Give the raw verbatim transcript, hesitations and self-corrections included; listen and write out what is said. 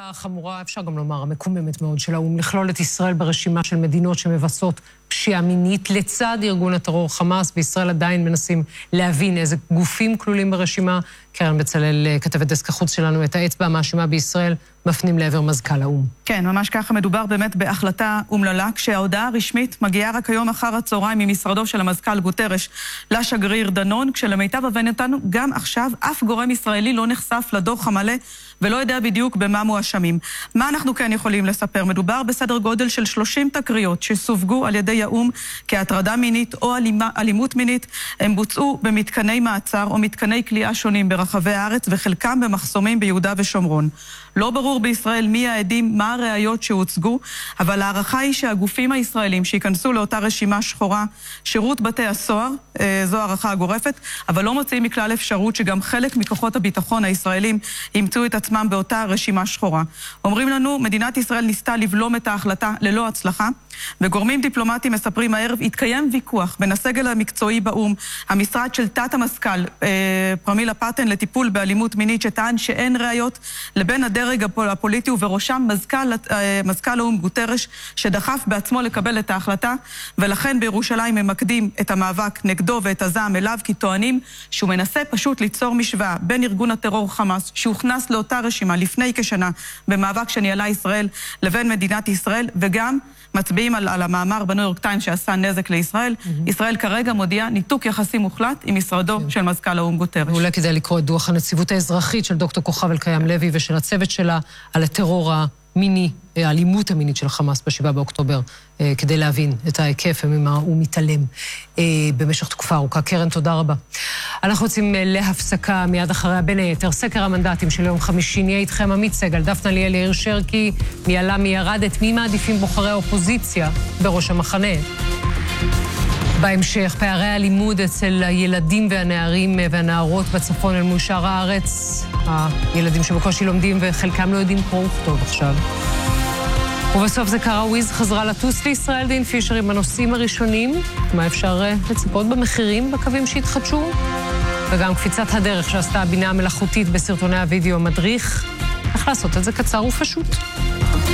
החמורה, אפשר גם לומר, המקוממת מאוד של האו"ם, לכלול את ישראל ברשימה של מדינות שמבצעות פשיעה מינית לצד ארגון הטרור חמאס. בישראל עדיין מנסים להבין איזה גופים כלולים ברשימה. קרן בצלאל, כתבת דסק החוץ שלנו, את האצבע המאשימה בישראל מפנים לעבר מזכ"ל האו"ם. כן, ממש ככה. מדובר באמת בהחלטה אומללה, כשההודעה הרשמית מגיעה רק היום אחר הצהריים ממשרדו של המזכ"ל גוטרש לשגריר דנון, כשלמיטב הבנתנו גם עכשיו אף גורם ישראלי לא נחשף לדוח המלא ולא יודע בדיוק במה מואשמים. מה אנחנו כן יכולים לספר? מדובר בסדר גודל של שלושים תקריות שסווגו על ידי האו"ם כהטרדה מינית או אלימה, אלימות מינית. הם בוצעו במתקני מעצר או מתקני כליאה שונים ברחבי הארץ, וחלקם במחסומים ביהודה ושומרון. לא ברור בישראל מי העדים, מה הראיות שהוצגו, אבל הערכה היא שהגופים הישראלים שיכנסו לאותה רשימה שחורה, שירות בתי הסוהר, זו הערכה הגורפת, אבל לא מוצאים מכלל אפשרות שגם חלק מכוחות הביטחון הישראלים ימצאו את עצמם באותה רשימה שחורה. אומרים לנו, מדינת ישראל ניסתה לבלום את ההחלטה ללא הצלחה, וגורמים דיפלומטיים מספרים הערב, התקיים ויכוח בין הסגל המקצועי באו"ם, המשרד של תת המזכ"ל פרמילה פטן לטיפול באלימות מינית, שטען שאין ראיות, לבין הדרג הפוליטי ובראשם מזכ"ל, מזכ"ל האו"ם גוטרש, שדחף בעצמו לקבל את ההחלטה, ולכן בירושלים ממקדים את המאבק נגדו ואת הזעם אליו, כי טוענים שהוא מנסה פשוט ליצור משוואה בין ארגון הטרור חמאס, שהוכנס לאותה רשימה לפני כשנה במאבק שניהלה ישראל, לבין מדינת ישראל, וגם מצביעים על, על המאמר בניו יורק טיימס שעשה נזק לישראל. Mm-hmm. ישראל כרגע מודיעה ניתוק יחסי מוחלט עם משרדו כן. של מזכ"ל האו"ם גוטרש. אולי כדאי לקרוא את דוח הנציבות האזרחית של דוקטור כוכב אלקיים לוי ושל הצוות שלה על הטרור המיני, האלימות המינית של חמאס בשבעה באוקטובר, כדי להבין את ההיקף וממה הוא מתעלם במשך תקופה ארוכה. קרן, תודה רבה. אנחנו יוצאים להפסקה מיד אחריה, בין היתר סקר המנדטים של יום חמישי. נהיה איתכם עמית סגל, דפנה ליאל, יאיר שרקי, מי עלה מי ירדת, מי מעדיפים בוחרי האופוזיציה בראש המחנה. בהמשך, פערי הלימוד אצל הילדים והנערים והנערות בצפון אל מול שאר הארץ. הילדים שבקושי לומדים וחלקם לא יודעים קרוא וכתוב עכשיו. ובסוף זה קרה, וויז חזרה לטוס לישראל, דין פישר עם הנושאים הראשונים, מה אפשר לצפות במחירים בקווים שהתחדשו, וגם קפיצת הדרך שעשתה הבינה המלאכותית בסרטוני הוידאו המדריך, איך לעשות את זה קצר ופשוט.